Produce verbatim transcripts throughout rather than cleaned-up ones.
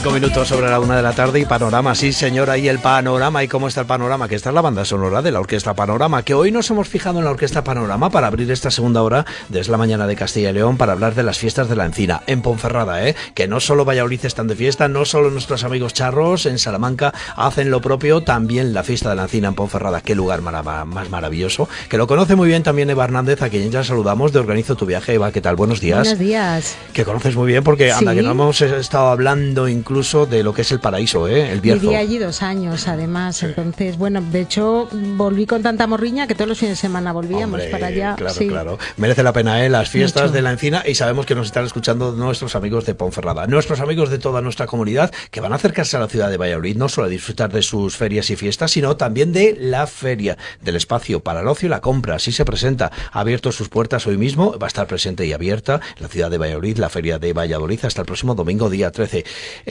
Cinco minutos sobre la una de la tarde y panorama, sí señora, y el panorama. ¿Y cómo está el panorama? Que esta es la banda sonora de la Orquesta Panorama, que hoy nos hemos fijado en la Orquesta Panorama para abrir esta segunda hora desde la mañana de Castilla y León para hablar de las fiestas de la Encina, en Ponferrada, ¿eh? Que no solo Valladolid están de fiesta, no solo nuestros amigos charros en Salamanca hacen lo propio, también la fiesta de la Encina en Ponferrada. Qué lugar marav- más maravilloso, que lo conoce muy bien también Eva Hernández, a quien ya saludamos de Organizo tu Viaje. Eva, ¿qué tal? Buenos días. Buenos días. Que conoces muy bien porque anda, ¿Sí? que no hemos estado hablando incluso de lo que es el paraíso, ¿eh? El Bierzo. Viví allí dos años, además. Sí. Entonces, bueno, de hecho, volví con tanta morriña que todos los fines de semana volvíamos. Hombre, para allá. Claro, sí. claro. Merece la pena, ¿eh? Las fiestas Mucho. de la Encina, y sabemos que nos están escuchando nuestros amigos de Ponferrada, nuestros amigos de toda nuestra comunidad, que van a acercarse a la ciudad de Valladolid, no solo a disfrutar de sus ferias y fiestas, sino también de la feria, del espacio para el ocio y la compra. Así se presenta. Ha abierto sus puertas hoy mismo, va a estar presente y abierta en la ciudad de Valladolid, la feria de Valladolid, hasta el próximo domingo, día trece.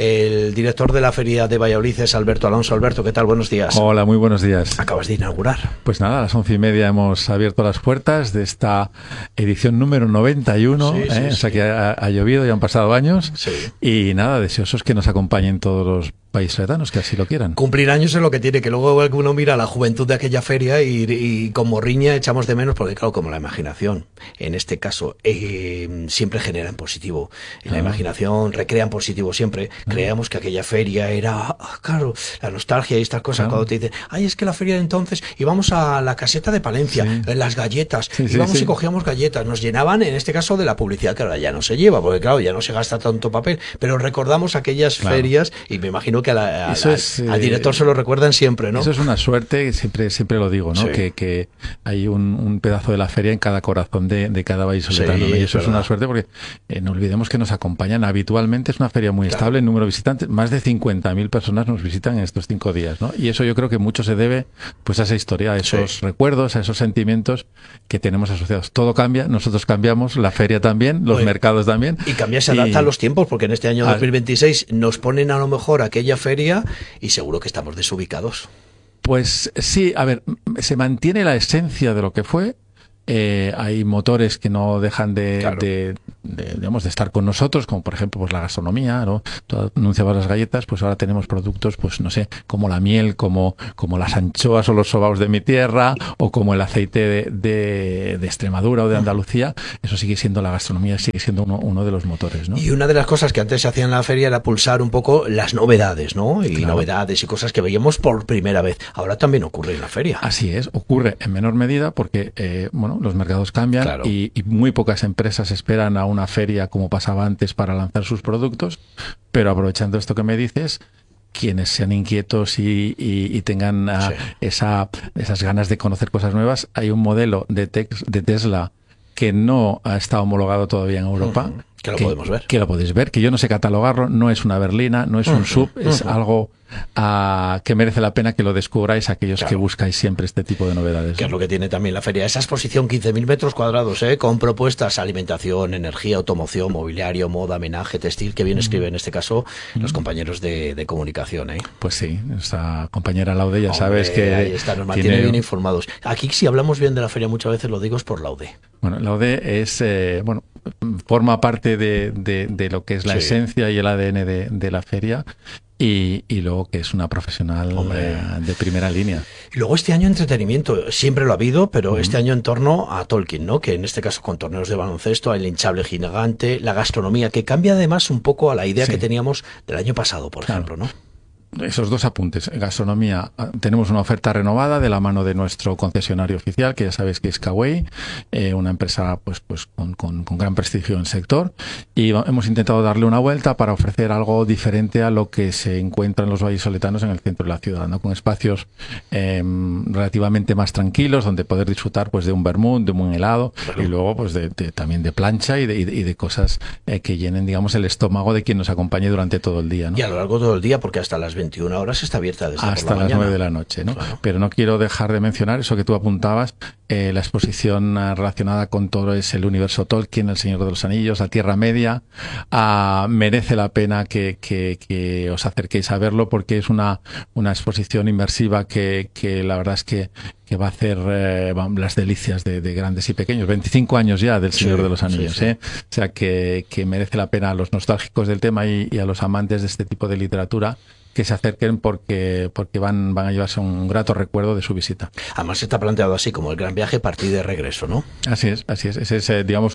El director de la feria de Valladolid es Alberto Alonso. Alberto, ¿qué tal? Buenos días. Hola, muy buenos días. Acabas de inaugurar. Pues nada, a las once y media hemos abierto las puertas de esta edición número noventa y uno, sí, sí, ¿eh? sí. O sea que ha, ha llovido y han pasado años. Sí. Y nada, deseosos que nos acompañen todos los vallisoletanos que así lo quieran. Cumplir años es lo que tiene, que luego uno mira la juventud de aquella feria y, y con morriña echamos de menos, porque claro, como la imaginación, en este caso, eh, siempre genera en positivo. En la Ah. imaginación recrea en positivo siempre. Ah. Creíamos que aquella feria era, ah, claro, la nostalgia y estas cosas. Claro. Cuando te dicen, ay, es que la feria de entonces íbamos a la caseta de Palencia, Sí. eh, las galletas, Sí, sí, íbamos sí. y cogíamos galletas, nos llenaban, en este caso, de la publicidad, que ahora ya no se lleva, porque claro, ya no se gasta tanto papel, pero recordamos aquellas Claro. ferias y me imagino que a la, a Eso la- es, al eh, director se lo recuerdan siempre, ¿no? Eso es una suerte, siempre siempre lo digo, ¿no? Sí. Que, que hay un, un pedazo de la feria en cada corazón de, de cada vallisoletano, Sí, ¿no? Y es eso es verdad. una suerte porque eh, no olvidemos que nos acompañan habitualmente. Es una feria muy Claro. estable en número de visitantes. Más de cincuenta mil personas nos visitan en estos cinco días, ¿no? Y eso yo creo que mucho se debe pues a esa historia, a esos Sí. recuerdos, a esos sentimientos que tenemos asociados. Todo cambia, nosotros cambiamos, la feria también, los Oye, mercados también. Y cambia, se adapta Y- a los tiempos, porque en este año Ah. dos mil veintiséis nos ponen a lo mejor aquella feria y seguro que estamos desubicados. Pues sí, a ver, se mantiene la esencia de lo que fue. Eh, hay motores que no dejan de, Claro. de, de, digamos, de estar con nosotros, como por ejemplo pues la gastronomía, ¿no? Tú anunciabas las galletas, pues ahora tenemos productos, pues no sé, como la miel, como, como las anchoas o los sobaos de mi tierra, o como el aceite de, de, de Extremadura o de Andalucía. Eso sigue siendo la gastronomía, sigue siendo uno, uno de los motores, ¿no? Y una de las cosas que antes se hacía en la feria era pulsar un poco las novedades, ¿no? Y Claro. novedades y cosas que veíamos por primera vez. Ahora también ocurre en la feria. Así es, ocurre en menor medida porque, eh, bueno, los mercados cambian. Claro. y, y muy pocas empresas esperan a una feria como pasaba antes para lanzar sus productos, pero aprovechando esto que me dices, quienes sean inquietos y, y, y tengan uh, Sí. esa, esas ganas de conocer cosas nuevas, hay un modelo de, tex, de Tesla que no ha estado homologado todavía en Europa. Uh-huh. Que lo podemos ver. Que lo podéis ver, que yo no sé catalogarlo, no es una berlina, no es Uh-huh. un sub, es Uh-huh. algo uh, que merece la pena que lo descubráis aquellos Claro. que buscáis siempre este tipo de novedades. Que ¿no? es lo que tiene también la feria. Esa exposición, quince mil metros cuadrados, ¿eh? Con propuestas, alimentación, energía, automoción, mobiliario, moda, menaje, textil, que bien escribe en este caso los compañeros de, de comunicación, ¿eh? Pues sí, nuestra compañera Laude, ya Hombre, sabes que ahí está, nos mantiene tiene- bien informados. Aquí, si hablamos bien de la feria, muchas veces lo digo es por Laude. Bueno, Laude es, eh, bueno, forma parte de, de, de lo que es la Sí. esencia y el A D N de, de la feria. Y, y luego que es una profesional Hombre. eh, de primera línea. Y luego este año entretenimiento, siempre lo ha habido, pero uh-huh. este año en torno a Tolkien, ¿no? Que en este caso con torneos de baloncesto, el hinchable gigante, la gastronomía, que cambia además un poco a la idea Sí. que teníamos del año pasado, por Claro. ejemplo, ¿no? Esos dos apuntes. Gastronomía, tenemos una oferta renovada de la mano de nuestro concesionario oficial, que ya sabéis que es Kawei, eh, una empresa pues pues con, con, con gran prestigio en el sector, y hemos intentado darle una vuelta para ofrecer algo diferente a lo que se encuentra en los vallisoletanos en el centro de la ciudad, ¿no? Con espacios eh, relativamente más tranquilos, donde poder disfrutar pues de un vermut, de un buen helado, claro. Y luego pues de, de, también de plancha y de, y de, y de cosas eh, que llenen, digamos, el estómago de quien nos acompañe durante todo el día, ¿no? Y a lo largo de todo el día, porque hasta las veintiuna horas está abierta desde hasta por la las mañana. nueve de la noche, ¿no? Claro. Pero no quiero dejar de mencionar eso que tú apuntabas, eh, la exposición uh, relacionada con todo es el universo Tolkien, El Señor de los Anillos, la Tierra Media. Uh, merece la pena que, que, que os acerquéis a verlo porque es una, una exposición inmersiva que, que la verdad es que que va a hacer eh, las delicias de, de grandes y pequeños. veinticinco años ya del Señor sí, de los Anillos, sí, sí. ¿eh? O sea que, que merece la pena a los nostálgicos del tema y, y a los amantes de este tipo de literatura que se acerquen porque porque van van a llevarse un grato recuerdo de su visita. Además está planteado así como el gran viaje partida de regreso, ¿no? Así es, así es. Ese es, eh, digamos,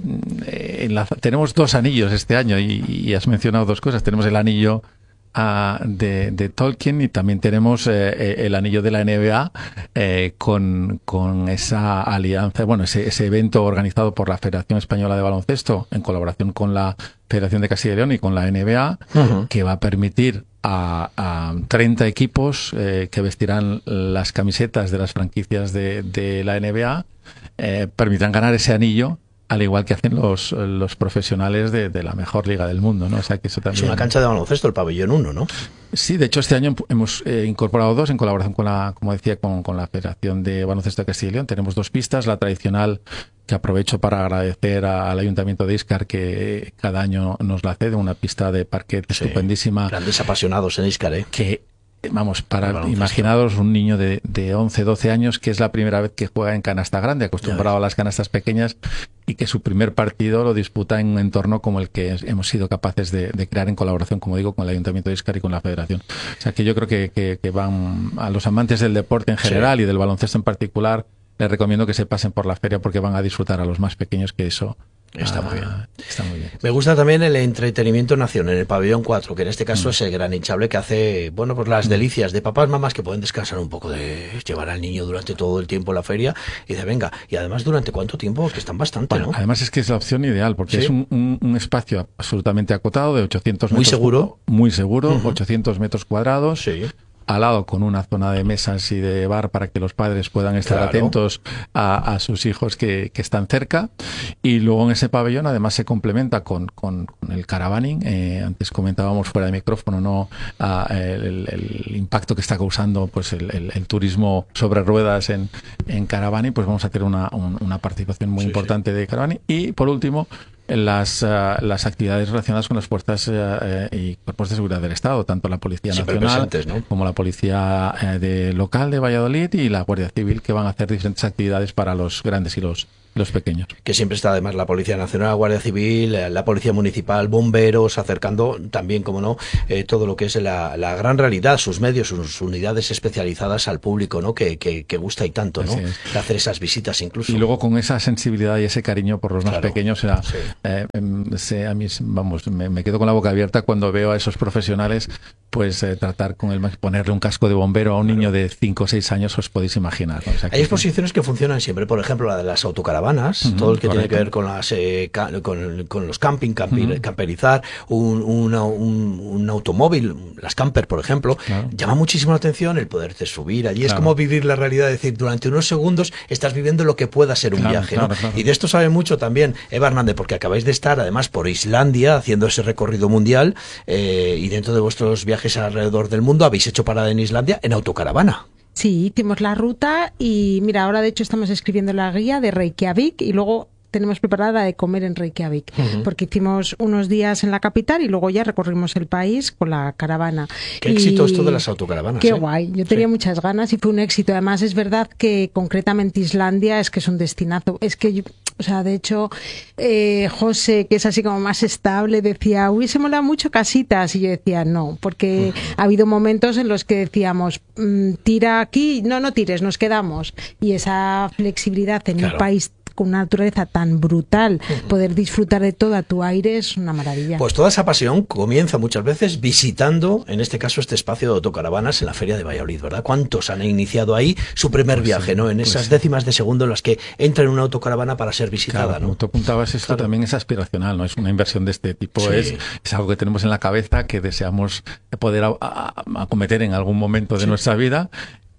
eh, en la, tenemos dos anillos este año y, y has mencionado dos cosas. Tenemos el anillo Uh, de, de Tolkien y también tenemos eh, el anillo de la N B A eh, con, con esa alianza, bueno, ese, ese evento organizado por la Federación Española de Baloncesto en colaboración con la Federación de Castilla y León y con la N B A, uh-huh. que va a permitir a, a treinta equipos eh, que vestirán las camisetas de las franquicias de, de la N B A, eh, permitirán ganar ese anillo al igual que hacen los, los profesionales de, de la mejor liga del mundo, ¿no? O sea que eso también... Es una cancha de baloncesto, el pabellón uno, ¿no? Sí, de hecho este año hemos eh, incorporado dos en colaboración con la, como decía, con, con la Federación de Baloncesto de Castilla y León. Tenemos dos pistas, la tradicional, que aprovecho para agradecer a, al Ayuntamiento de Íscar que cada año nos la cede, una pista de parquet sí, estupendísima. Grandes apasionados en Íscar, ¿eh? Que Vamos, para imaginaros un niño de, de once, doce años que es la primera vez que juega en canasta grande, acostumbrado a las canastas pequeñas y que su primer partido lo disputa en un entorno como el que hemos sido capaces de, de crear en colaboración, como digo, con el Ayuntamiento de Íscar y con la Federación. O sea que yo creo que, que, que van a los amantes del deporte en general sí. y del baloncesto en particular, les recomiendo que se pasen por la feria porque van a disfrutar a los más pequeños, que eso... Está, ah, muy bien. está muy bien. Me gusta también el entretenimiento nacional en el pabellón cuatro, que en este caso mm. es el gran hinchable que hace, bueno, pues las mm. delicias de papás, mamás que pueden descansar un poco de llevar al niño durante todo el tiempo a la feria y de venga, y además durante cuánto tiempo, que están bastante, bueno, ¿no? Además es que es la opción ideal, porque ¿sí? es un, un, un espacio absolutamente acotado de ochocientos muy metros. Seguro. Muy seguro. Uh-huh. ochocientos metros cuadrados. Sí. Al lado con una zona de mesas y de bar para que los padres puedan estar claro. atentos a, a sus hijos que, que están cerca. Y luego en ese pabellón además se complementa con, con, con el caravaning. Eh, antes comentábamos fuera de micrófono, ¿no? Ah, el, el impacto que está causando pues el, el, el turismo sobre ruedas en, en caravaning. Pues vamos a tener una, un, una participación muy sí, importante sí. de caravaning. Y por último, las, uh, las actividades relacionadas con las fuerzas uh, y cuerpos de seguridad del Estado, tanto la Policía Siempre Nacional presentes, ¿no? como la Policía uh, de local de Valladolid y la Guardia Civil, que van a hacer diferentes actividades para los grandes y los los pequeños. Que siempre está además la Policía Nacional, Guardia Civil, la Policía Municipal, bomberos, acercando también, como no, eh, todo lo que es la, la gran realidad, sus medios, sus unidades especializadas al público, ¿no? Que, que, que gusta y tanto, ¿no? De hacer esas visitas incluso. Y luego con esa sensibilidad y ese cariño por los más claro, pequeños, era, sí. eh, se, a mí, vamos, me, me quedo con la boca abierta cuando veo a esos profesionales, pues eh, tratar con el ponerle un casco de bombero a un claro. niño de cinco o seis años, os podéis imaginar, ¿no? O sea, hay exposiciones que funcionan siempre, por ejemplo, la de las autocaravanas, uh-huh, todo el que correcto. Tiene que ver con las eh, ca, con, con los camping, campi, uh-huh. camperizar, un, una, un, un automóvil, las camper, por ejemplo, claro. llama muchísimo la atención el poderte subir allí. Claro. Es como vivir la realidad, es decir, durante unos segundos estás viviendo lo que pueda ser un claro, viaje, claro, ¿no? Claro. Y de esto sabe mucho también Eva Hernández, porque acabáis de estar además por Islandia haciendo ese recorrido mundial eh, y dentro de vuestros viajes alrededor del mundo habéis hecho parada en Islandia en autocaravana. Sí, hicimos la ruta y mira, ahora de hecho estamos escribiendo la guía de Reykjavik y luego tenemos preparada la de comer en Reykjavik, uh-huh. porque hicimos unos días en la capital y luego ya recorrimos el país con la caravana. Qué y éxito esto de las autocaravanas. Qué ¿eh? guay, yo tenía sí. muchas ganas y fue un éxito. Además es verdad que concretamente Islandia es que es un destinazo. Es que yo, o sea, de hecho, eh, José, que es así como más estable, decía, hubiese molado mucho casitas. Y yo decía, no, porque uh-huh. ha habido momentos en los que decíamos, mmm, tira aquí, no, no tires, nos quedamos. Y esa flexibilidad en claro. un país con una naturaleza tan brutal, uh-huh. poder disfrutar de todo a tu aire es una maravilla. Pues toda esa pasión comienza muchas veces visitando, en este caso, este espacio de autocaravanas en la Feria de Valladolid, ¿verdad? ¿Cuántos han iniciado ahí su primer pues viaje, sí, ¿no? En pues esas sí. décimas de segundo en las que entra en una autocaravana para ser visitada, claro, ¿no? Como tú apuntabas, esto claro. también es aspiracional, ¿no? Es una inversión de este tipo, sí. es, es algo que tenemos en la cabeza, que deseamos poder a, a, acometer en algún momento de sí. nuestra vida.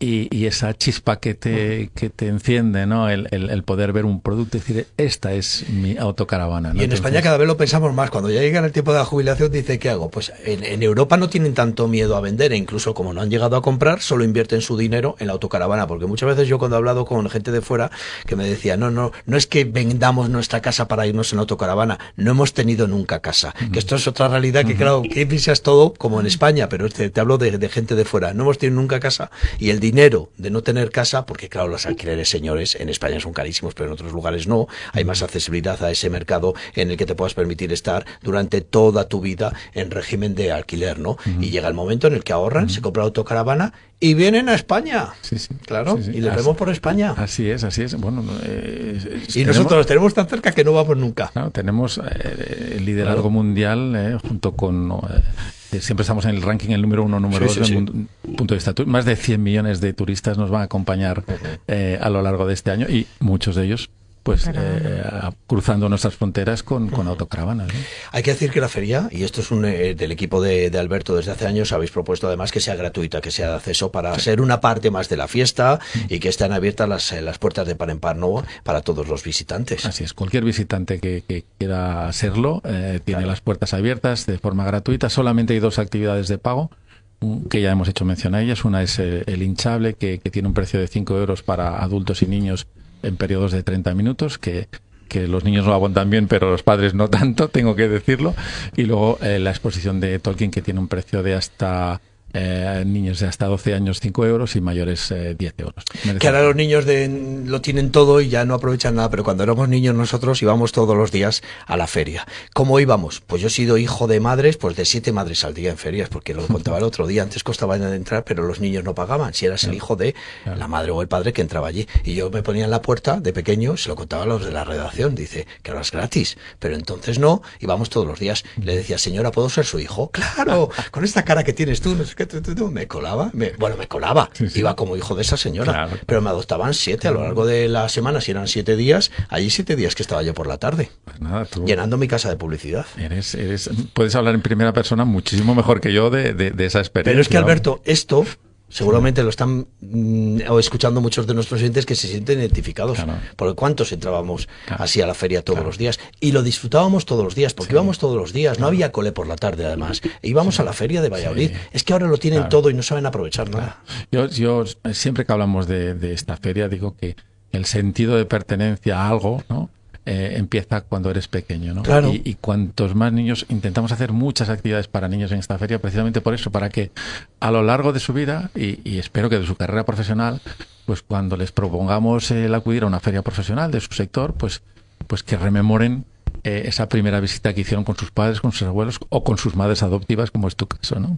y, y esa chispa que te, que te enciende, ¿no? El, el, el poder ver un producto y decir, esta es mi autocaravana, ¿no? Y en Entonces, España cada vez lo pensamos más. Cuando ya llega el tiempo de la jubilación, dice, ¿qué hago? Pues en, en Europa no tienen tanto miedo a vender, e incluso como no han llegado a comprar, solo invierten su dinero en la autocaravana, porque muchas veces yo cuando he hablado con gente de fuera que me decía, no, no, no es que vendamos nuestra casa para irnos en autocaravana, no hemos tenido nunca casa. Uh-huh. Que esto es otra realidad que, uh-huh. claro, que piensas todo como en España, pero te, te hablo de, de gente de fuera. No hemos tenido nunca casa, y el dinero de no tener casa, porque claro, los alquileres, señores, en España son carísimos, pero en otros lugares no, hay más accesibilidad a ese mercado en el que te puedas permitir estar durante toda tu vida en régimen de alquiler, ¿no? Uh-huh. Y llega el momento en el que ahorran, uh-huh. se compra autocaravana y vienen a España. Sí, sí. Claro, sí, sí. Y les vemos por España. Así es, así es. Bueno, eh, y tenemos, nosotros los tenemos tan cerca que no vamos nunca. Claro, tenemos eh, el liderazgo claro. mundial eh, junto con... Eh, siempre estamos en el ranking, el número uno, número sí, dos, sí, sí. punto de vista. Más de cien millones de turistas nos van a acompañar eh, a lo largo de este año, y muchos de ellos pues eh, cruzando nuestras fronteras con, con autocaravanas, ¿no? Hay que decir que la feria, y esto es un eh, del equipo de, de Alberto desde hace años, habéis propuesto además que sea gratuita, que sea de acceso para sí. ser una parte más de la fiesta y que estén abiertas las, las puertas de par en par, ¿no? Para todos los visitantes. Así es, cualquier visitante que, que quiera serlo eh, tiene claro. las puertas abiertas de forma gratuita. Solamente hay dos actividades de pago que ya hemos hecho mención a ellas. Una es eh, el hinchable, que, que tiene un precio de cinco euros para adultos y niños en periodos de treinta minutos, que, que los niños lo aguantan bien, pero los padres no tanto, tengo que decirlo. Y luego eh, la exposición de Tolkien, que tiene un precio de hasta... Eh, niños de hasta doce años cinco euros y mayores eh, diez euros. Merece que ahora los niños de, lo tienen todo y ya no aprovechan nada, pero cuando éramos niños nosotros íbamos todos los días a la feria. ¿Cómo íbamos? Pues yo he sido hijo de madres, pues de siete madres al día en ferias, porque lo contaba el otro día, antes costaba entrar, pero los niños no pagaban, si eras el hijo de claro. la madre o el padre que entraba allí. Y yo me ponía en la puerta de pequeño, se lo contaba a los de la redacción, dice que ahora es gratis, pero entonces no, íbamos todos los días. Le decía, señora, ¿puedo ser su hijo? Claro, con esta cara que tienes tú, no sé qué. Me colaba, me, bueno, me colaba, sí, sí. iba como hijo de esa señora, claro. pero me adoptaban siete a lo largo de la semana, si eran siete días, allí siete días que estaba yo por la tarde, pues nada, tú llenando mi casa de publicidad. Eres, eres, puedes hablar en primera persona muchísimo mejor que yo de, de, de esa experiencia. Pero es que, Alberto, esto... seguramente lo están mm, o escuchando muchos de nuestros oyentes que se sienten identificados. Claro. Porque cuántos entrábamos claro. así a la feria todos claro. los días. Y lo disfrutábamos todos los días, porque sí. íbamos todos los días. Claro. No había cole por la tarde, además. E íbamos sí. a la feria de Valladolid. Sí. Es que ahora lo tienen claro. todo y no saben aprovechar nada. Claro. Yo, yo siempre que hablamos de, de esta feria digo que el sentido de pertenencia a algo, ¿no? Eh, empieza cuando eres pequeño, ¿no? Claro. Y, y cuantos más niños, intentamos hacer muchas actividades para niños en esta feria, precisamente por eso, para que a lo largo de su vida, y, y espero que de su carrera profesional, pues cuando les propongamos el acudir a una feria profesional de su sector, pues, pues que rememoren eh, esa primera visita que hicieron con sus padres, con sus abuelos o con sus madres adoptivas, como es tu caso, ¿no?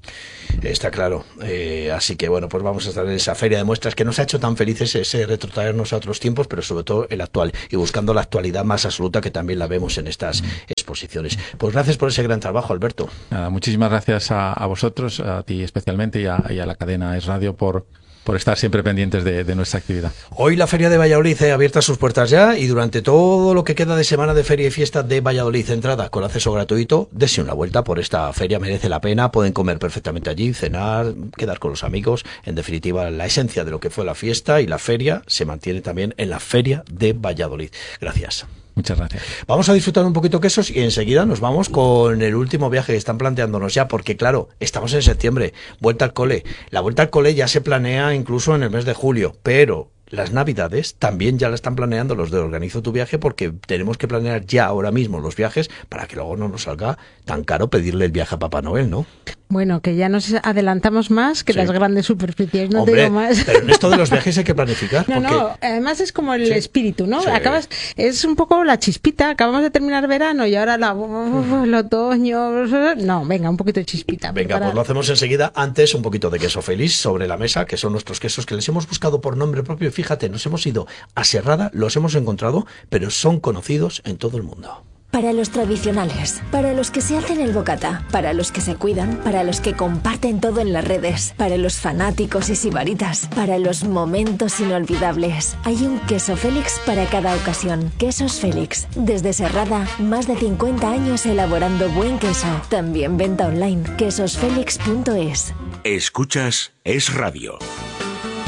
Está claro, eh, así que bueno, pues vamos a estar en esa feria de muestras que nos ha hecho tan felices ese retrotraernos a otros tiempos, pero sobre todo el actual, y buscando la actualidad más absoluta que también la vemos en estas exposiciones. Pues gracias por ese gran trabajo, Alberto. Nada, muchísimas gracias a, a vosotros, a ti especialmente y a, y a la cadena Es Radio por por estar siempre pendientes de, de nuestra actividad. Hoy la Feria de Valladolid ha abierto sus puertas ya, y durante todo lo que queda de semana de Feria y Fiesta de Valladolid, entrada con acceso gratuito. Dese una vuelta por esta feria, merece la pena, pueden comer perfectamente allí, cenar, quedar con los amigos. En definitiva, la esencia de lo que fue la fiesta y la feria se mantiene también en la Feria de Valladolid. Gracias. Muchas gracias. Vamos a disfrutar un poquito quesos y enseguida nos vamos con el último viaje que están planteándonos ya, porque claro, estamos en septiembre, vuelta al cole. La vuelta al cole ya se planea incluso en el mes de julio, pero las navidades también ya la están planeando los de Organizo tu Viaje, porque tenemos que planear ya ahora mismo los viajes para que luego no nos salga tan caro pedirle el viaje a Papá Noel, ¿no? Bueno, que ya nos adelantamos más que sí. las grandes superficies, no Hombre, te digo más. Pero en esto de los viajes hay que planificar. No, porque... no, además es como el sí. espíritu, ¿no? Sí. Acabas, es un poco la chispita, acabamos de terminar verano y ahora la, el otoño, no, venga, un poquito de chispita. Venga, para... pues lo hacemos enseguida. Antes, un poquito de queso feliz sobre la mesa, que son nuestros quesos que les hemos buscado por nombre propio. Fíjate, nos hemos ido a Serrada, los hemos encontrado, pero son conocidos en todo el mundo. Para los tradicionales, para los que se hacen el bocata, para los que se cuidan, para los que comparten todo en las redes, para los fanáticos y sibaritas, para los momentos inolvidables. Hay un queso Félix para cada ocasión. Quesos Félix. Desde Serrada, más de cincuenta años elaborando buen queso. También venta online, quesos félix punto es. Escuchas Es Radio.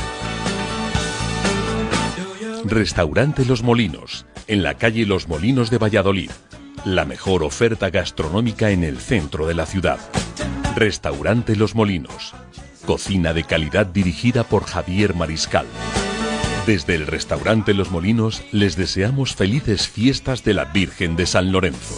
Restaurante Los Molinos, en la calle Los Molinos de Valladolid. La mejor oferta gastronómica en el centro de la ciudad. Restaurante Los Molinos. Cocina de calidad dirigida por Javier Mariscal. Desde el Restaurante Los Molinos les deseamos felices fiestas de la Virgen de San Lorenzo.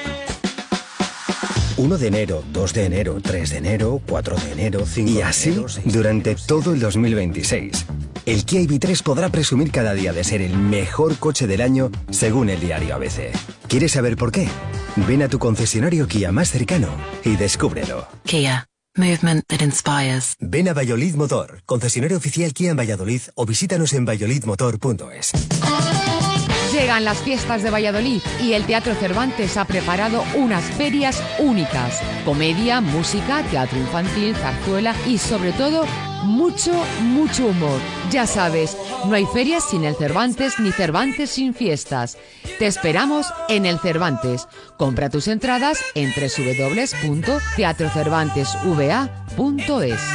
uno de enero, dos de enero, tres de enero, cuatro de enero, cinco de enero... Y así durante todo el dos mil veintiséis. El Kia I V tres podrá presumir cada día de ser el mejor coche del año según el diario A B C. ¿Quieres saber por qué? Ven a tu concesionario Kia más cercano y descúbrelo. Kia. Movement that inspires. Ven a Valladolid Motor, concesionario oficial Kia en Valladolid, o visítanos en valladolid motor punto es. Llegan las fiestas de Valladolid y el Teatro Cervantes ha preparado unas ferias únicas. Comedia, música, teatro infantil, zarzuela y sobre todo mucho, mucho humor. Ya sabes, no hay ferias sin el Cervantes ni Cervantes sin fiestas. Te esperamos en el Cervantes. Compra tus entradas en doble u doble u doble u punto teatro cervantes v a punto es.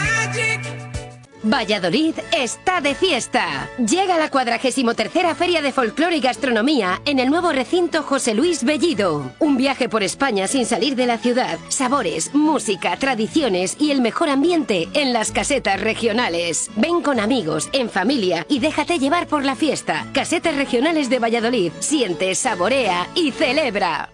Valladolid está de fiesta. Llega la cuadragésimo tercera Feria de Folclore y Gastronomía en el nuevo recinto José Luis Bellido. Un viaje por España sin salir de la ciudad. Sabores, música, tradiciones y el mejor ambiente en las casetas regionales. Ven con amigos, en familia y déjate llevar por la fiesta. Casetas regionales de Valladolid. Siente, saborea y celebra.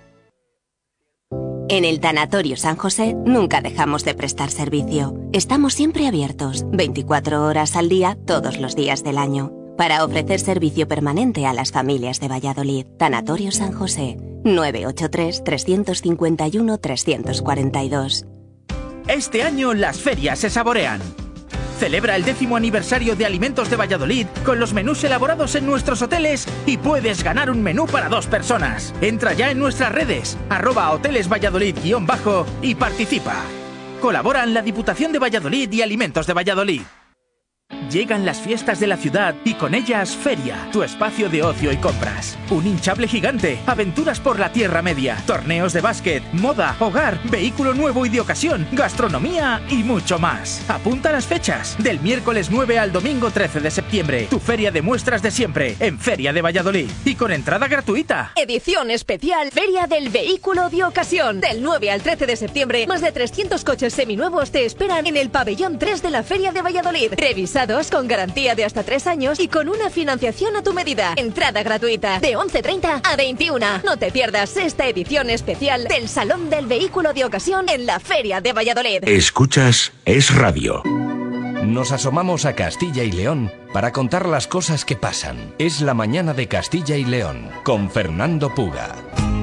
En el Tanatorio San José nunca dejamos de prestar servicio. Estamos siempre abiertos, veinticuatro horas al día, todos los días del año, para ofrecer servicio permanente a las familias de Valladolid. Tanatorio San José, nueve ocho tres, tres cinco uno, tres cuatro dos. Este año las ferias se saborean. Celebra el décimo aniversario de Alimentos de Valladolid con los menús elaborados en nuestros hoteles y puedes ganar un menú para dos personas. Entra ya en nuestras redes, arroba hoteles Valladolid guión bajo y participa. Colaboran la Diputación de Valladolid y Alimentos de Valladolid. Llegan las fiestas de la ciudad y con ellas Feria, tu espacio de ocio y compras. Un hinchable gigante, aventuras por la Tierra Media, torneos de básquet, moda, hogar, vehículo nuevo y de ocasión, gastronomía y mucho más. Apunta las fechas, del miércoles nueve al domingo trece de septiembre. Tu feria de muestras de siempre, en Feria de Valladolid. Y con entrada gratuita. Edición especial Feria del Vehículo de Ocasión. Del nueve al trece de septiembre, más de trescientos coches seminuevos te esperan en el pabellón tres de la Feria de Valladolid. Revisados con garantía de hasta tres años y con una financiación a tu medida. Entrada gratuita de once treinta a veintiuna. No te pierdas esta edición especial del Salón del Vehículo de Ocasión en la Feria de Valladolid. Escuchas Es Radio. Nos asomamos a Castilla y León para contar las cosas que pasan. Es la mañana de Castilla y León con Fernando Puga.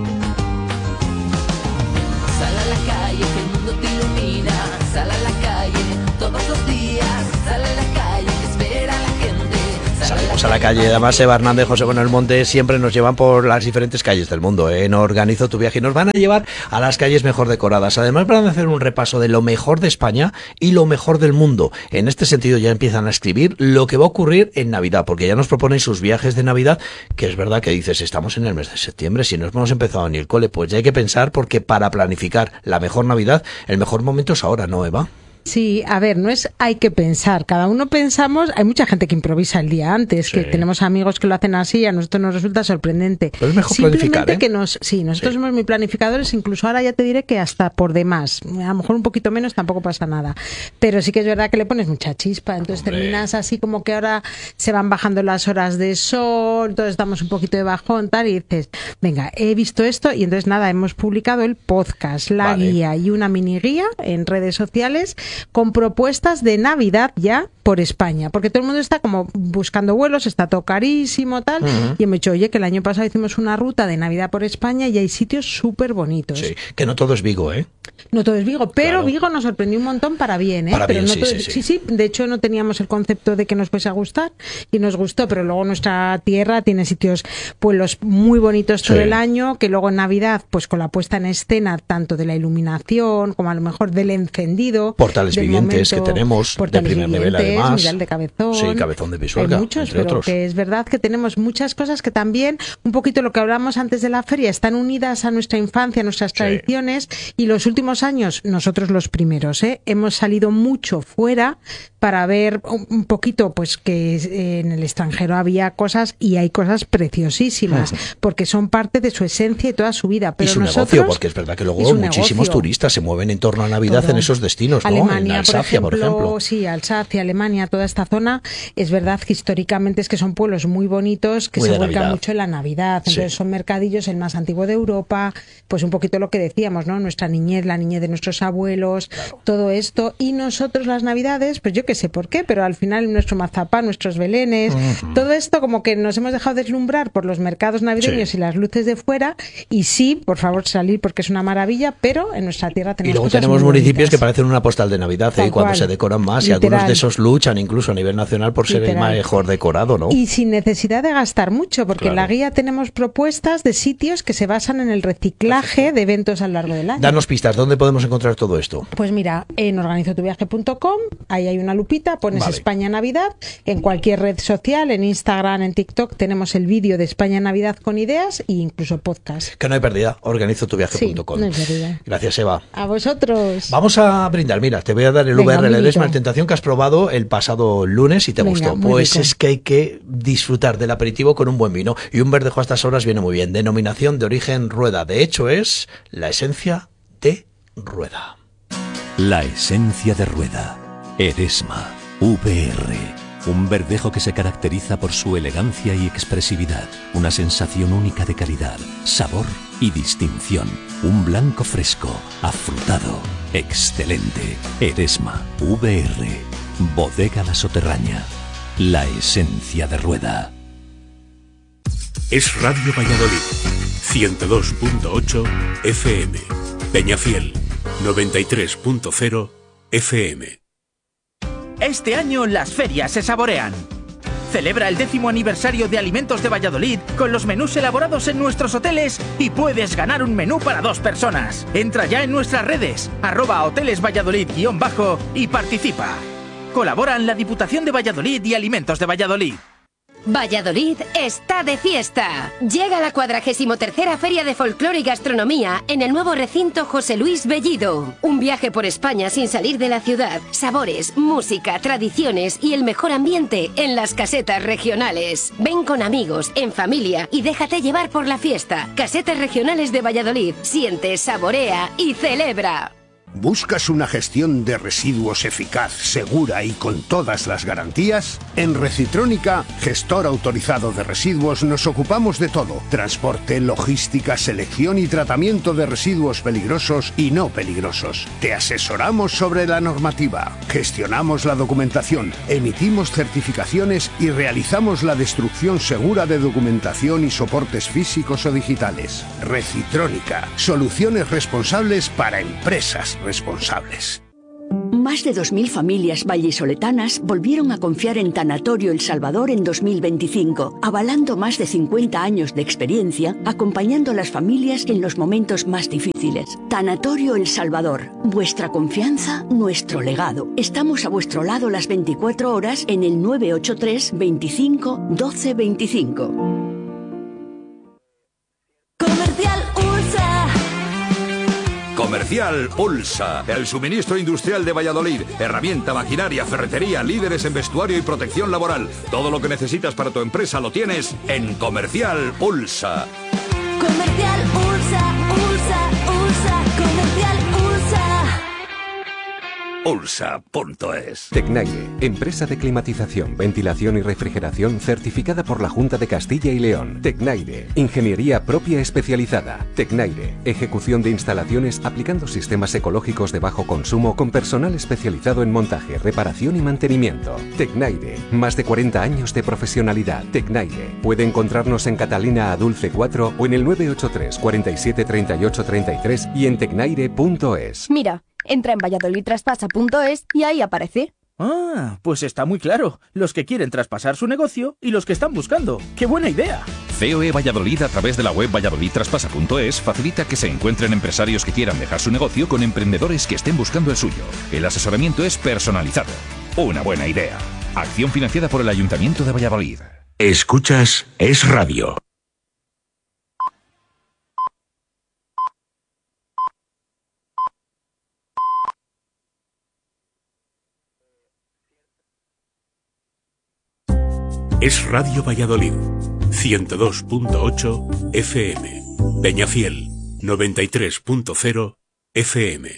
Sal a la calle, que el mundo te ilumina. Sal a la calle todos los días. Sal a la calle. Salimos a la calle, además Eva Hernández, José Manuel Monte siempre nos llevan por las diferentes calles del mundo, ¿eh? En Organizo tu viaje y nos van a llevar a las calles mejor decoradas. Además van a hacer un repaso de lo mejor de España y lo mejor del mundo. En este sentido ya empiezan a escribir lo que va a ocurrir en Navidad, porque ya nos proponen sus viajes de Navidad, que es verdad que dices, estamos en el mes de septiembre, si no hemos empezado ni el cole, pues ya hay que pensar, porque para planificar la mejor Navidad, el mejor momento es ahora, ¿no, Eva? Sí, a ver, no es hay que pensar, cada uno pensamos, hay mucha gente que improvisa el día antes, sí. Que tenemos amigos que lo hacen así, a nosotros nos resulta sorprendente. Pero es mejor Simplemente planificar, ¿eh? que nos, sí, nosotros sí. somos muy planificadores, incluso ahora ya te diré que hasta por demás, a lo mejor un poquito menos tampoco pasa nada, pero sí que es verdad que le pones mucha chispa, entonces Hombre. terminas así como que ahora se van bajando las horas de sol, entonces estamos un poquito de bajón, tal, y dices, venga, he visto esto, y entonces nada, hemos publicado el podcast, la vale. guía y una mini guía en redes sociales con propuestas de Navidad ya por España, porque todo el mundo está como buscando vuelos, está todo carísimo, tal, uh-huh. y hemos dicho, oye, que el año pasado hicimos una ruta de Navidad por España y hay sitios súper bonitos. Sí, que no todo es Vigo, ¿eh? No todo es Vigo, pero claro. Vigo nos sorprendió un montón para bien, ¿eh? Para pero bien, no sí, todo, sí, sí. sí, sí, de hecho no teníamos el concepto de que nos fuese a gustar y nos gustó, pero luego nuestra tierra tiene sitios, pueblos muy bonitos todo sí. el año, que luego en Navidad, pues con la puesta en escena tanto de la iluminación como a lo mejor del encendido, Porta Portales Vivientes momento, que tenemos, de primer nivel además. Miral de Cabezón. Sí, Cabezón de Pisuerga, Hay muchos, entre pero otros. que es verdad que tenemos muchas cosas que también, un poquito lo que hablamos antes de la feria, están unidas a nuestra infancia, a nuestras tradiciones, y los últimos años, nosotros los primeros, ¿eh? hemos salido mucho fuera para ver un, un poquito, pues que en el extranjero había cosas y hay cosas preciosísimas, porque son parte de su esencia y toda su vida. Pero y su nosotros, negocio, porque es verdad que luego muchísimos negocio. turistas se mueven en torno a Navidad Todo. en esos destinos, ¿no? Alemania, en Alsacia, por, por ejemplo, ejemplo. Sí, Alsacia, Alemania, toda esta zona, es verdad que históricamente es que son pueblos muy bonitos que Muy se de vuelcan Navidad. mucho en la Navidad. Entonces Sí. son mercadillos el más antiguo de Europa, pues un poquito lo que decíamos, ¿no? Nuestra niñez, la niñez de nuestros abuelos, todo esto. Y nosotros las Navidades, pues yo qué sé por qué, pero al final nuestro mazapán, nuestros belenes, Ujú. todo esto como que nos hemos dejado deslumbrar por los mercados navideños Sí. y las luces de fuera. Y sí, por favor, salir porque es una maravilla, pero en nuestra tierra tenemos Y luego cosas tenemos muy municipios bonitas. que parecen una postal de Navidad, Tal ¿eh? cuando cual. se decoran más, y Literal. algunos de esos luchan incluso a nivel nacional por ser Literal. el mejor decorado, ¿no? Y sin necesidad de gastar mucho, porque en la Claro. guía tenemos propuestas de sitios que se basan en el reciclaje de eventos a lo largo del año. Danos pistas, ¿dónde podemos encontrar todo esto? Pues mira, en organizo tu viaje punto com, ahí hay una lupita, pones Vale. España Navidad, en cualquier red social, en Instagram, en TikTok, tenemos el vídeo de España Navidad con ideas e incluso podcast. Que no hay pérdida, organizo tu viaje punto com. Sí, no hay pérdida. Gracias, Eva. A vosotros. Vamos a brindar, mira, te voy a dar el Venga, V R un L vinito. Desma Tentación que has probado el pasado lunes y te Venga, gustó. muy Pues rico. es que hay que disfrutar del aperitivo con un buen vino. Y un verdejo a estas horas viene muy bien. Denominación de origen Rueda. De hecho, es la esencia de Rueda. La esencia de Rueda. Eresma. V R. Un verdejo que se caracteriza por su elegancia y expresividad. Una sensación única de calidad, sabor y distinción. Un blanco fresco, afrutado, excelente. Eresma. V R. Bodega La Soterraña. La esencia de Rueda. Es Radio Valladolid, ciento dos punto ocho F M. Peñafiel, noventa y tres punto cero F M. Este año las ferias se saborean. Celebra el décimo aniversario de Alimentos de Valladolid con los menús elaborados en nuestros hoteles y puedes ganar un menú para dos personas. Entra ya en nuestras redes, arroba hoteles Valladolid guión bajo y participa. Colaboran la Diputación de Valladolid y Alimentos de Valladolid. Valladolid está de fiesta. Llega la cuadragésimo tercera Feria de Folclore y Gastronomía en el nuevo recinto José Luis Bellido. Un viaje por España sin salir de la ciudad. Sabores, música, tradiciones y el mejor ambiente en las casetas regionales. Ven con amigos, en familia y déjate llevar por la fiesta. Casetas regionales de Valladolid. Siente, saborea y celebra. ¿Buscas una gestión de residuos eficaz, segura y con todas las garantías? En Recitrónica, gestor autorizado de residuos, nos ocupamos de todo. Transporte, logística, selección y tratamiento de residuos peligrosos y no peligrosos. Te asesoramos sobre la normativa, gestionamos la documentación, emitimos certificaciones y realizamos la destrucción segura de documentación y soportes físicos o digitales. Recitrónica, soluciones responsables para empresas responsables. Más de dos mil familias vallisoletanas volvieron a confiar en Tanatorio El Salvador en dos mil veinticinco, avalando más de cincuenta años de experiencia, acompañando a las familias en los momentos más difíciles. Tanatorio El Salvador, vuestra confianza, nuestro legado. Estamos a vuestro lado las veinticuatro horas en el nueve ocho tres, veinticinco, doce veinticinco. Comercial Ursa. Comercial Ulsa, el suministro industrial de Valladolid. Herramienta, maquinaria, ferretería, líderes en vestuario y protección laboral. Todo lo que necesitas para tu empresa lo tienes en Comercial Ulsa. Comercial Ursa, Ursa, Ursa, Comercial Ursa. Ulsa punto es. Tecnaire, empresa de climatización, ventilación y refrigeración certificada por la Junta de Castilla y León. Tecnaire, ingeniería propia especializada. Tecnaire, ejecución de instalaciones aplicando sistemas ecológicos de bajo consumo con personal especializado en montaje, reparación y mantenimiento. Tecnaire, más de cuarenta años de profesionalidad. Tecnaire, puede encontrarnos en Catalina Adulce cuatro o en el nueve ocho tres, cuarenta y siete, treinta y ocho, treinta y tres y en tecnaire punto es. Mira, entra en valladolid traspasa punto es y ahí aparece. Ah, pues está muy claro. Los que quieren traspasar su negocio y los que están buscando. ¡Qué buena idea! C O E Valladolid, a través de la web valladolid traspasa punto es, facilita que se encuentren empresarios que quieran dejar su negocio con emprendedores que estén buscando el suyo. El asesoramiento es personalizado. Una buena idea. Acción financiada por el Ayuntamiento de Valladolid. Escuchas Es Radio. Es Radio Valladolid, ciento dos punto ocho F M. Peñafiel, noventa y tres punto cero F M.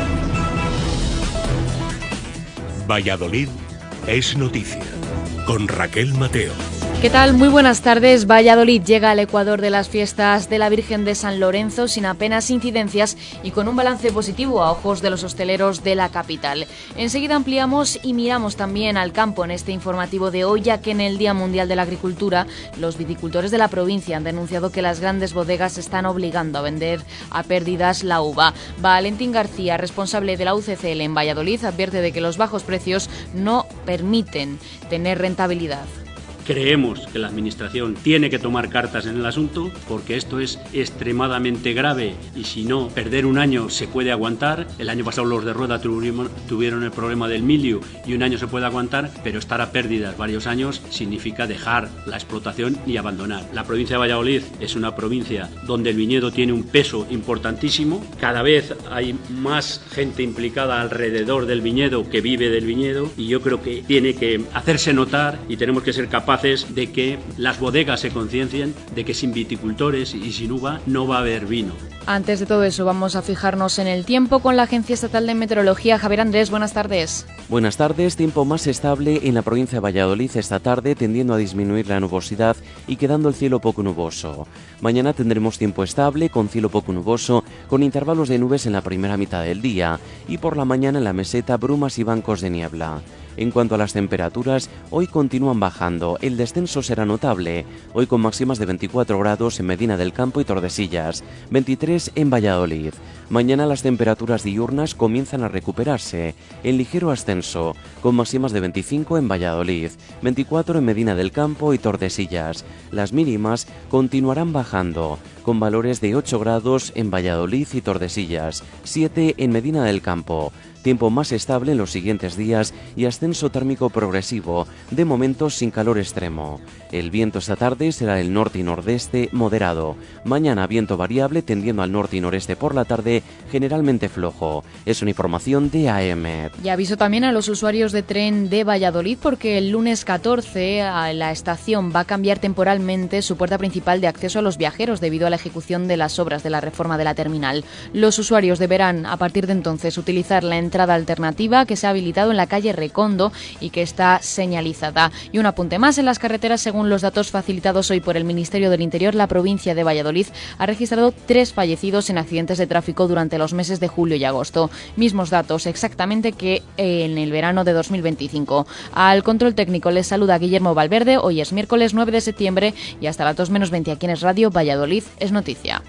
Valladolid es noticia, con Raquel Mateo. ¿Qué tal? Muy buenas tardes. Valladolid llega al ecuador de las fiestas de la Virgen de San Lorenzo sin apenas incidencias y con un balance positivo a ojos de los hosteleros de la capital. Enseguida ampliamos y miramos también al campo en este informativo de hoy, ya que en el Día Mundial de la Agricultura los viticultores de la provincia han denunciado que las grandes bodegas están obligando a vender a pérdidas la uva. Valentín García, responsable de la U C C L en Valladolid, advierte de que los bajos precios no permiten tener rentabilidad. Creemos que la Administración tiene que tomar cartas en el asunto porque esto es extremadamente grave y si no, perder un año se puede aguantar. El año pasado los de Rueda tuvieron el problema del milio y un año se puede aguantar, pero estar a pérdidas varios años significa dejar la explotación y abandonar. La provincia de Valladolid es una provincia donde el viñedo tiene un peso importantísimo. Cada vez hay más gente implicada alrededor del viñedo que vive del viñedo y yo creo que tiene que hacerse notar y tenemos que ser capaces de que las bodegas se conciencien de que sin viticultores y sin uva no va a haber vino. Antes de todo eso vamos a fijarnos en el tiempo con la Agencia Estatal de Meteorología. Javier Andrés, buenas tardes. Buenas tardes, tiempo más estable en la provincia de Valladolid esta tarde, tendiendo a disminuir la nubosidad y quedando el cielo poco nuboso. Mañana tendremos tiempo estable con cielo poco nuboso, con intervalos de nubes en la primera mitad del día y por la mañana en la meseta brumas y bancos de niebla. En cuanto a las temperaturas, hoy continúan bajando, el descenso será notable, hoy con máximas de veinticuatro grados en Medina del Campo y Tordesillas, veintitrés en Valladolid. Mañana las temperaturas diurnas comienzan a recuperarse, en ligero ascenso, con máximas de veinticinco en Valladolid, veinticuatro en Medina del Campo y Tordesillas. Las mínimas continuarán bajando, con valores de ocho grados en Valladolid y Tordesillas, siete en Medina del Campo. Tiempo más estable en los siguientes días y ascenso térmico progresivo, de momento sin calor extremo. El viento esta tarde será el norte y nordeste moderado. Mañana viento variable tendiendo al norte y noreste por la tarde, generalmente flojo. Es una información de A M. Y aviso también a los usuarios de tren de Valladolid porque el lunes catorce a la estación va a cambiar temporalmente su puerta principal de acceso a los viajeros debido a la ejecución de las obras de la reforma de la terminal. Los usuarios deberán a partir de entonces utilizar la entrada alternativa que se ha habilitado en la calle Recondo y que está señalizada. Y un apunte más, en las carreteras, según los datos facilitados hoy por el Ministerio del Interior, la provincia de Valladolid ha registrado tres fallecidos en accidentes de tráfico durante los meses de julio y agosto. Mismos datos exactamente que en el verano de dos mil veinticinco. Al control técnico les saluda Guillermo Valverde. Hoy es miércoles nueve de septiembre y hasta las dos menos veinte aquí en Es Radio, Valladolid es noticia.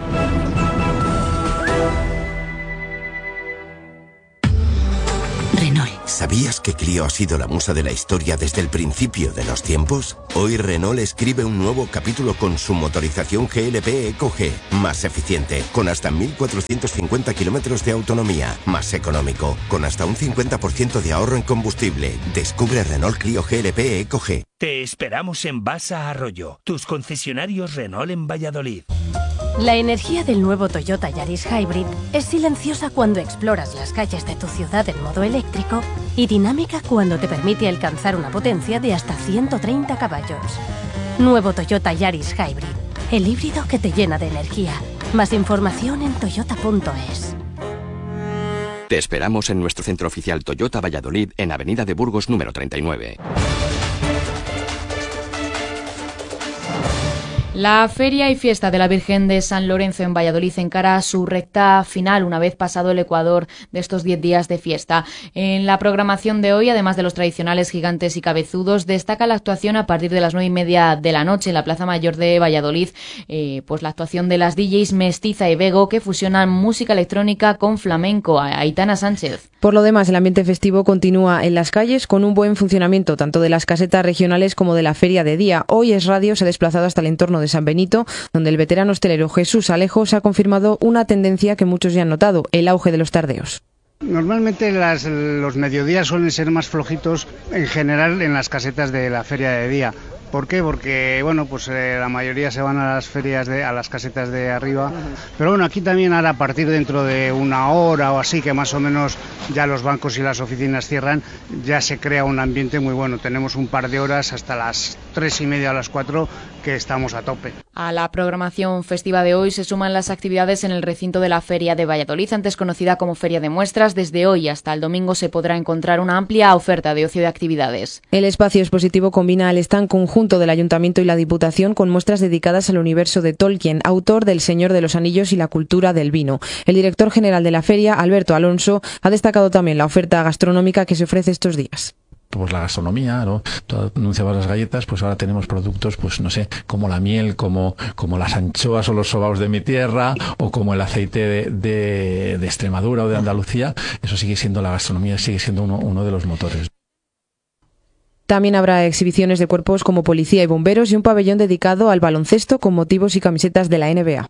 ¿Sabías que Clio ha sido la musa de la historia desde el principio de los tiempos? Hoy Renault escribe un nuevo capítulo con su motorización G L P Eco G, más eficiente, con hasta mil cuatrocientos cincuenta kilómetros de autonomía, más económico, con hasta un cincuenta por ciento de ahorro en combustible. Descubre Renault Clio G L P Eco G. Te esperamos en Basa Arroyo, tus concesionarios Renault en Valladolid. La energía del nuevo Toyota Yaris Hybrid es silenciosa cuando exploras las calles de tu ciudad en modo eléctrico y dinámica cuando te permite alcanzar una potencia de hasta ciento treinta caballos. Nuevo Toyota Yaris Hybrid, el híbrido que te llena de energía. Más información en toyota punto es. Te esperamos en nuestro centro oficial Toyota Valladolid en Avenida de Burgos número treinta y nueve. La Feria y Fiesta de la Virgen de San Lorenzo en Valladolid encara su recta final una vez pasado el ecuador de estos diez días de fiesta. En la programación de hoy, además de los tradicionales gigantes y cabezudos, destaca la actuación a partir de las nueve y media de la noche en la Plaza Mayor de Valladolid, eh, pues la actuación de las D Js Mestiza y Bego, que fusionan música electrónica con flamenco. Aitana Sánchez. Por lo demás, el ambiente festivo continúa en las calles con un buen funcionamiento tanto de las casetas regionales como de la feria de día. Hoy Es Radio se ha desplazado hasta el entorno de San Benito, donde el veterano hostelero Jesús Alejos ha confirmado una tendencia que muchos ya han notado, el auge de los tardeos. Normalmente las, los mediodías suelen ser más flojitos en general en las casetas de la feria de día. ¿Por qué? Porque bueno, pues eh, la mayoría se van a las ferias, de, a las casetas de arriba, pero bueno, aquí también ahora a partir dentro de una hora o así, que más o menos ya los bancos y las oficinas cierran, ya se crea un ambiente muy bueno. Tenemos un par de horas hasta las tres y media a las cuatro que estamos a tope. A la programación festiva de hoy se suman las actividades en el recinto de la Feria de Valladolid, antes conocida como Feria de Muestras. Desde hoy hasta el domingo se podrá encontrar una amplia oferta de ocio de actividades. El espacio expositivo combina el stand conjunto del Ayuntamiento y la Diputación con muestras dedicadas al universo de Tolkien, autor del Señor de los Anillos y la cultura del vino. El director general de la feria, Alberto Alonso, ha destacado también la oferta gastronómica que se ofrece estos días. Pues la gastronomía, ¿no? Tú anunciabas las galletas, pues ahora tenemos productos, pues no sé, como la miel, como, como las anchoas o los sobaos de mi tierra, o como el aceite de, de, de Extremadura o de Andalucía. Eso sigue siendo la gastronomía, sigue siendo uno, uno de los motores. También habrá exhibiciones de cuerpos como policía y bomberos y un pabellón dedicado al baloncesto con motivos y camisetas de la N B A.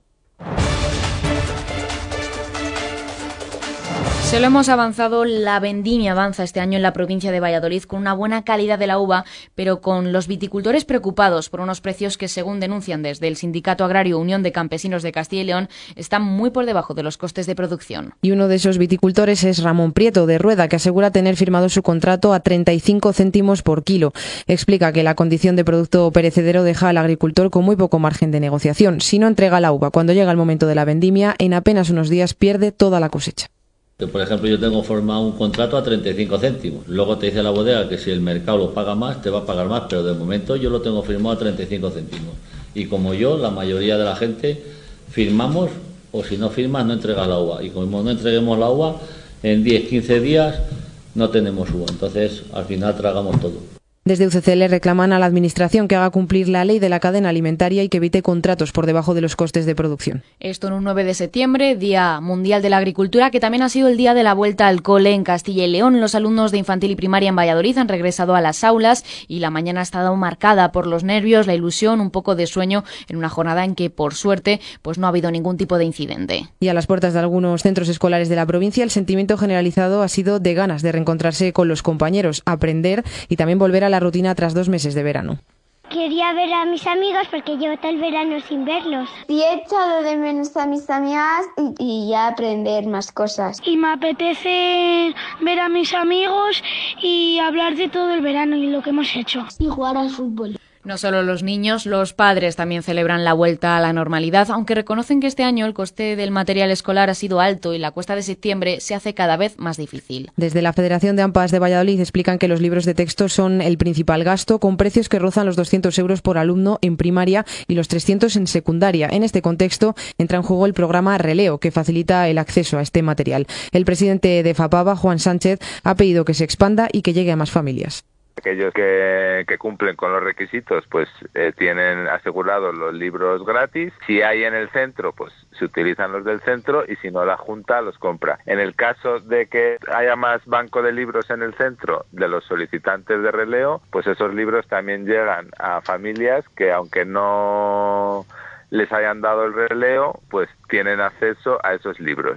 Se lo hemos avanzado, la vendimia avanza este año en la provincia de Valladolid con una buena calidad de la uva, pero con los viticultores preocupados por unos precios que, según denuncian desde el Sindicato Agrario Unión de Campesinos de Castilla y León, están muy por debajo de los costes de producción. Y uno de esos viticultores es Ramón Prieto, de Rueda, que asegura tener firmado su contrato a treinta y cinco céntimos por kilo. Explica que la condición de producto perecedero deja al agricultor con muy poco margen de negociación. Si no entrega la uva cuando llega el momento de la vendimia, en apenas unos días pierde toda la cosecha. Que por ejemplo yo tengo formado un contrato a treinta y cinco céntimos, luego te dice la bodega que si el mercado lo paga más te va a pagar más, pero de momento yo lo tengo firmado a treinta y cinco céntimos y como yo, la mayoría de la gente firmamos o si no firmas no entregas la uva y como no entreguemos la uva en diez, quince días no tenemos uva, entonces al final tragamos todo. Desde U C C L reclaman a la Administración que haga cumplir la ley de la cadena alimentaria y que evite contratos por debajo de los costes de producción. Esto en un nueve de septiembre, Día Mundial de la Agricultura, que también ha sido el día de la vuelta al cole en Castilla y León. Los alumnos de infantil y primaria en Valladolid han regresado a las aulas y la mañana ha estado marcada por los nervios, la ilusión, un poco de sueño en una jornada en que, por suerte, pues no ha habido ningún tipo de incidente. Y a las puertas de algunos centros escolares de la provincia, el sentimiento generalizado ha sido de ganas de reencontrarse con los compañeros, aprender y también volver a la rutina tras dos meses de verano. Quería ver a mis amigos porque llevo todo el verano sin verlos. Y he echado de menos a mis amigas y, y ya aprender más cosas. Y me apetece ver a mis amigos y hablar de todo el verano y lo que hemos hecho. Y jugar al fútbol. No solo los niños, los padres también celebran la vuelta a la normalidad, aunque reconocen que este año el coste del material escolar ha sido alto y la cuesta de septiembre se hace cada vez más difícil. Desde la Federación de AMPAs de Valladolid explican que los libros de texto son el principal gasto, con precios que rozan los doscientos euros por alumno en primaria y los trescientos en secundaria. En este contexto entra en juego el programa Releo, que facilita el acceso a este material. El presidente de FAPAVA, Juan Sánchez, ha pedido que se expanda y que llegue a más familias. Aquellos que, que cumplen con los requisitos pues eh, tienen asegurados los libros gratis. Si hay en el centro, pues se utilizan los del centro y si no, la Junta los compra. En el caso de que haya más banco de libros en el centro de los solicitantes de releo, pues esos libros también llegan a familias que aunque no les hayan dado el releo, pues tienen acceso a esos libros.